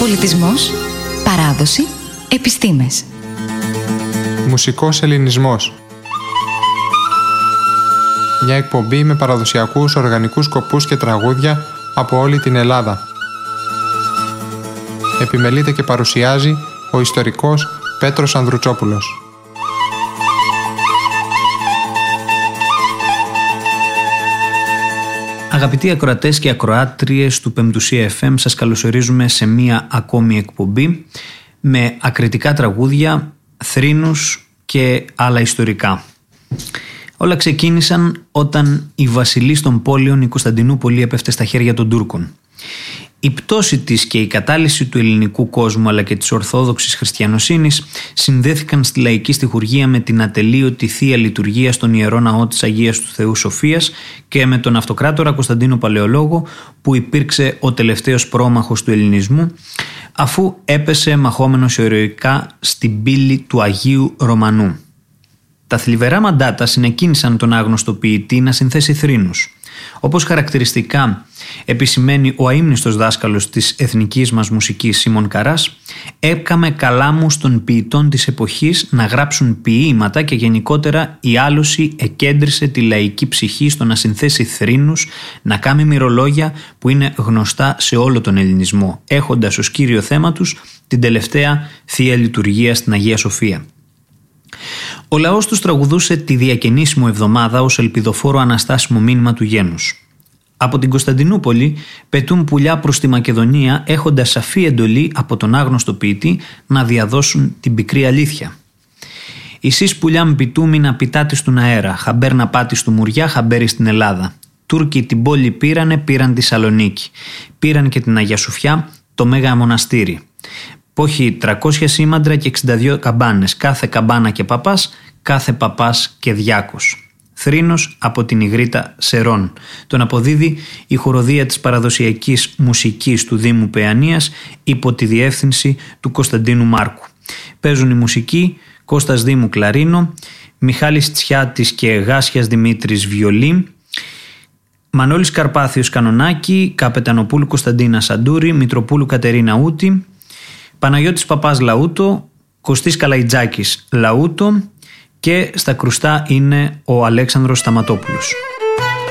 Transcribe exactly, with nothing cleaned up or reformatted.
Πολιτισμός, παράδοση, επιστήμες. Μουσικός ελληνισμός. Μια εκπομπή με παραδοσιακούς οργανικούς σκοπούς και τραγούδια από όλη την Ελλάδα. Επιμελείται και παρουσιάζει ο ιστορικός Πέτρος Ανδρουτσόπουλος. Αγαπητοί ακροατές και ακροάτριες του Πεμπτουσία εφ εμ, σας καλωσορίζουμε σε μία ακόμη εκπομπή με ακριτικά τραγούδια, θρήνους και άλλα ιστορικά. Όλα ξεκίνησαν όταν η βασιλής των πόλεων, η Κωνσταντινούπολη, έπεφτε στα χέρια των Τούρκων. Η πτώση της και η κατάλυση του ελληνικού κόσμου αλλά και της ορθόδοξης χριστιανοσύνης συνδέθηκαν στη λαϊκή στιχουργία με την ατελείωτη θεία λειτουργία στον Ιερό Ναό της Αγίας του Θεού Σοφίας και με τον αυτοκράτορα Κωνσταντίνο Παλαιολόγο, που υπήρξε ο τελευταίος πρόμαχος του ελληνισμού, αφού έπεσε μαχόμενος ηρωικά στην πύλη του Αγίου Ρωμανού. Τα θλιβερά μαντάτα συνεκίνησαν τον άγνωστο ποιητή να συνθέσει θρήνους. Όπως χαρακτηριστικά επισημαίνει ο αείμνηστος δάσκαλος της εθνικής μας μουσικής Σίμων Καράς, έκαμε καλάμους των ποιητών της εποχής να γράψουν ποίηματα και γενικότερα η άλωση εκέντρισε τη λαϊκή ψυχή στο να συνθέσει θρήνους, να κάνει μυρολόγια που είναι γνωστά σε όλο τον ελληνισμό, έχοντας ως κύριο θέμα τους την τελευταία θεία λειτουργία στην Αγία Σοφία. Ο λαός τους τραγουδούσε τη διακαινήσιμο εβδομάδα ως ελπιδοφόρο αναστάσιμο μήνυμα του γένους. Από την Κωνσταντινούπολη πετούν πουλιά προς τη Μακεδονία, έχοντας σαφή εντολή από τον άγνωστο ποιητή να διαδώσουν την πικρή αλήθεια. «Εσείς πουλιά μ' πητούμι να πιτάτης του αέρα, χαμπέρ να πάτης του Μουριά, χαμπέρι στην Ελλάδα. Τούρκοι την πόλη πήρανε, πήραν τη Σαλονίκη. Πήραν και την Αγία Σοφιά, το Μέγα Μοναστήρι. Πόχει τριακόσια σήμαντρα και εξήντα δύο καμπάνες, κάθε καμπάνα και παπάς, κάθε παπάς και διάκος». Θρήνος από την Ιγρήτα Σερών. Τον αποδίδει η χοροδία της παραδοσιακής μουσικής του Δήμου Παιανίας υπό τη διεύθυνση του Κωνσταντίνου Μάρκου. Παίζουν η μουσική Κώστας Δήμου κλαρίνο, Μιχάλης Τσιάτης και Γάσιας Δημήτρης βιολί, Μανώλης Καρπάθιος κανονάκι, Καπετανοπούλου Κωνσταντίνα Σαντούρη, Μητροπούλου Κατερίνα Ούτη, Παναγιώτης Παπάς λαούτο, Κωστής Καλαϊτζάκης λαούτο και στα κρουστά είναι ο Αλέξανδρος Σταματόπουλος.